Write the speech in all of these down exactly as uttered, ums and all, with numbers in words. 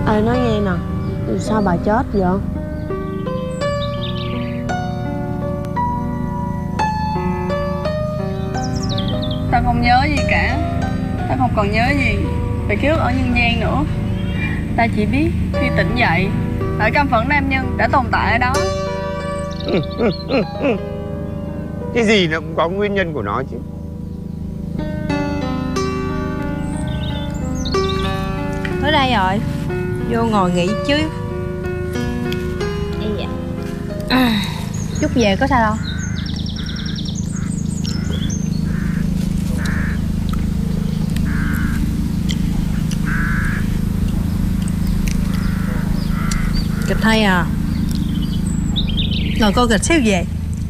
Ê nói nghe nè, sao bà chết vậy? Tao không nhớ gì cả. Tao không còn nhớ gì về ký ức ở nhân gian nữa. Tao chỉ biết khi tỉnh dậy, nỗi căm phẫn nam nhân đã tồn tại ở đó. Cái gì nó cũng có nguyên nhân của nó chứ. Tới đây rồi, vô ngồi nghỉ chứ. À, chút về có sao đâu. Kịch hay à. Ngồi coi kịch xíu về.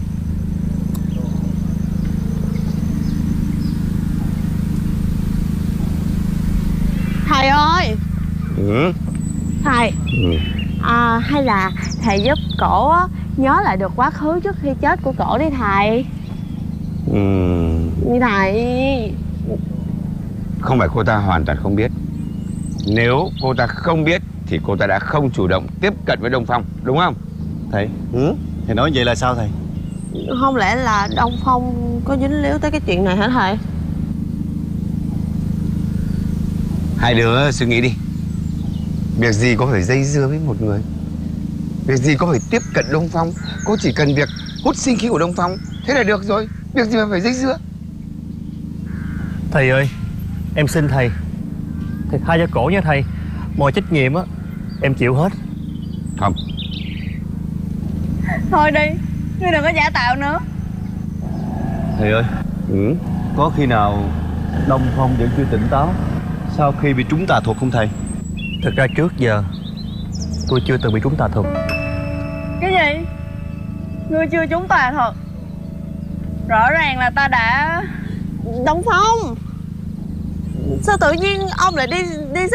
Thầy ơi. Ừ. Thầy. Ừ. À, hay là thầy giúp cổ á nhớ lại được quá khứ trước khi chết của cổ đi thầy. Ừ. Như thầy. Không phải cô ta hoàn toàn không biết. Nếu cô ta không biết thì cô ta đã không chủ động tiếp cận với Đông Phong, đúng không? Thầy, Ừ? thầy nói vậy là sao thầy? Không lẽ là Đông Phong có dính líu tới cái chuyện này hả thầy? Hai đứa suy nghĩ đi. Việc gì có phải dây dưa với một người. Việc gì có phải tiếp cận Đông Phong. Cô chỉ cần việc hút sinh khí của Đông Phong, thế là được rồi. Việc gì mà phải dây dưa. Thầy ơi, em xin thầy, thầy tha cho cổ nha thầy. Mọi trách nhiệm á em chịu hết. Không. Thôi đi, ngươi đừng có giả tạo nữa. Thầy ơi, Ừ? có khi nào Đông Phong vẫn chưa tỉnh táo sau khi bị trúng tà thuật không thầy? Thật ra trước giờ tôi chưa từng bị trúng tà thuật. Cái gì? Ngươi chưa trúng tà thuật? Rõ ràng là ta đã... Đông Phong, sao tự nhiên ông lại đi đi